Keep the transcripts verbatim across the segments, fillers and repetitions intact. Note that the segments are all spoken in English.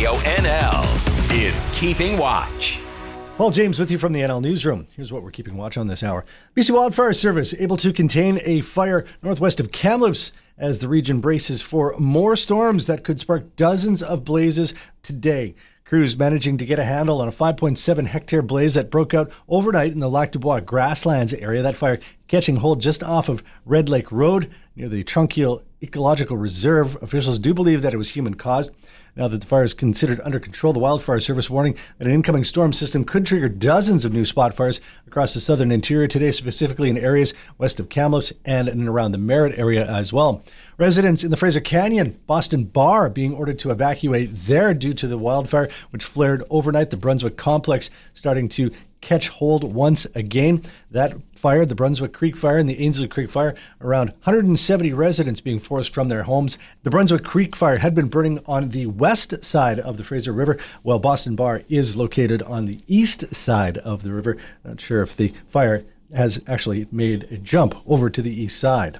Radio N L is Keeping Watch. Paul James with you from the N L Newsroom. Here's what we're keeping watch on this hour. B C Wildfire Service able to contain a fire northwest of Kamloops as the region braces for more storms that could spark dozens of blazes today. Crews managing to get a handle on a five point seven hectare blaze that broke out overnight in the Lac du Bois grasslands area. That fire catching hold just off of Red Lake Road near the Trunkiel Ecological Reserve. Officials do believe that it was human-caused. Now that the fire is considered under control, the Wildfire Service warning that an incoming storm system could trigger dozens of new spot fires across the southern interior today, specifically in areas west of Kamloops and in and around the Merritt area as well. Residents in the Fraser Canyon, Boston Bar, being ordered to evacuate there due to the wildfire, which flared overnight. The Brunswick complex starting to catch hold once again. That fire, the Brunswick Creek Fire and the Ainslie Creek Fire, around one hundred seventy residents being forced from their homes. The Brunswick Creek Fire had been burning on the west side of the Fraser River, while Boston Bar is located on the east side of the river. Not sure if the fire has actually made a jump over to the east side.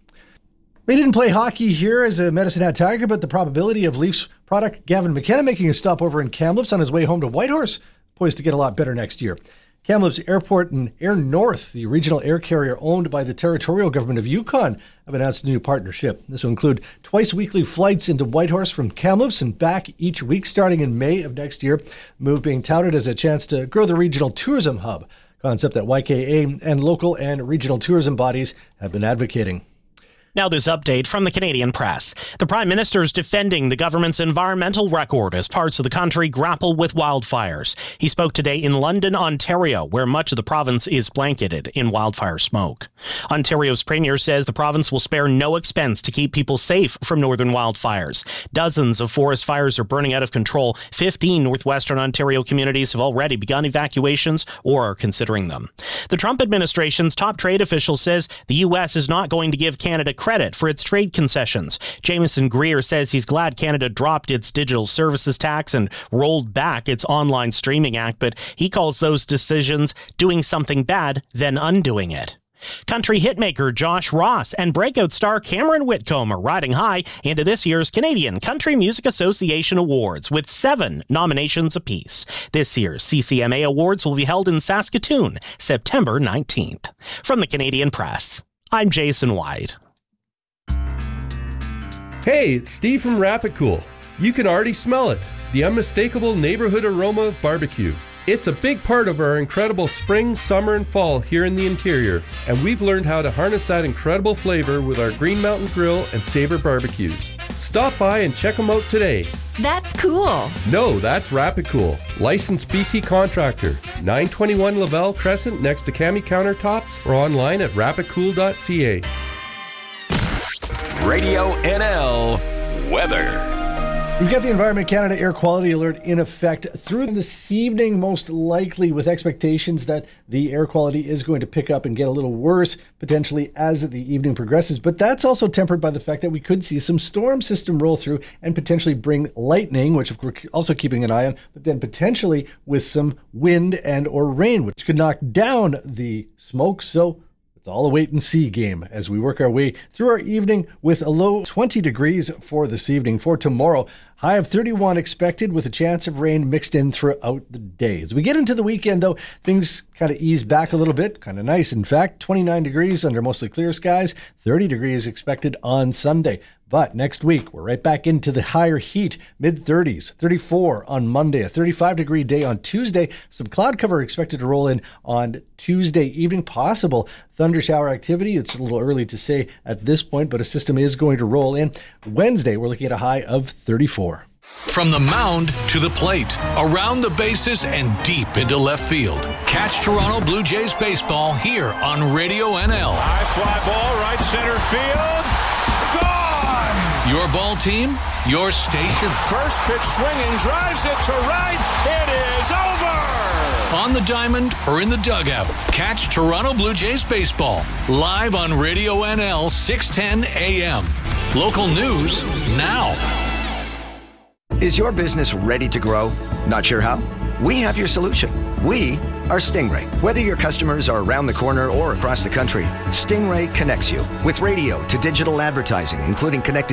We didn't play hockey here as a Medicine Hat Tiger, but the probability of Leafs product Gavin McKenna making a stop over in Kamloops on his way home to Whitehorse poised to get a lot better next year. Kamloops Airport and Air North, the regional air carrier owned by the territorial government of Yukon, have announced a new partnership. This will include twice weekly flights into Whitehorse from Kamloops and back each week starting in May of next year. The move being touted as a chance to grow the regional tourism hub, concept that Y K A and local and regional tourism bodies have been advocating. Now this update from the Canadian Press. The Prime Minister is defending the government's environmental record as parts of the country grapple with wildfires. He spoke today in London, Ontario, where much of the province is blanketed in wildfire smoke. Ontario's Premier says the province will spare no expense to keep people safe from northern wildfires. Dozens of forest fires are burning out of control. fifteen northwestern Ontario communities have already begun evacuations or are considering them. The Trump administration's top trade official says the U S is not going to give Canada credit for its trade concessions. Jameson Greer says he's glad Canada dropped its digital services tax and rolled back its online streaming act, but he calls those decisions doing something bad, then undoing it. Country hitmaker Josh Ross and breakout star Cameron Whitcomb are riding high into this year's Canadian Country Music Association Awards with seven nominations apiece. This year's C C M A Awards will be held in Saskatoon, September nineteenth. From the Canadian Press, I'm Jason White. Hey, it's Steve from Rapid Cool. You can already smell it, the unmistakable neighborhood aroma of barbecue. It's a big part of our incredible spring, summer, and fall here in the interior, and we've learned how to harness that incredible flavor with our Green Mountain Grill and Sabre barbecues. Stop by and check them out today. That's cool. No, that's Rapid Cool. Licensed B C contractor. nine twenty-one Lavelle Crescent next to Cami Countertops or online at rapid cool dot c a. Radio N L weather. We've got the Environment Canada Air Quality Alert in effect through this evening, most likely with expectations that the air quality is going to pick up and get a little worse potentially as the evening progresses. But that's also tempered by the fact that we could see some storm system roll through and potentially bring lightning, which we're also keeping an eye on, but then potentially with some wind and or rain, which could knock down the smoke. So it's all a wait and see game as we work our way through our evening with a low twenty degrees for this evening. For tomorrow, high of thirty-one expected with a chance of rain mixed in throughout the day. As we get into the weekend, though, things kind of ease back a little bit. Kind of nice, in fact. twenty-nine degrees under mostly clear skies. thirty degrees expected on Sunday. But next week, we're right back into the higher heat, mid-thirties, thirty-four on Monday, a thirty-five degree day on Tuesday. Some cloud cover expected to roll in on Tuesday evening. Possible thunder shower activity. It's a little early to say at this point, but a system is going to roll in. Wednesday, we're looking at a high of thirty-four. From the mound to the plate, around the bases and deep into left field. Catch Toronto Blue Jays baseball here on Radio N L. High fly ball, right center field. Gone! Your ball team, your station. First pitch swinging, drives it to right. It is over! On the diamond or in the dugout, catch Toronto Blue Jays baseball live on Radio N L six ten A M. Local news now. Is your business ready to grow? Not sure how? We have your solution. We are Stingray. Whether your customers are around the corner or across the country, Stingray connects you with radio to digital advertising, including connected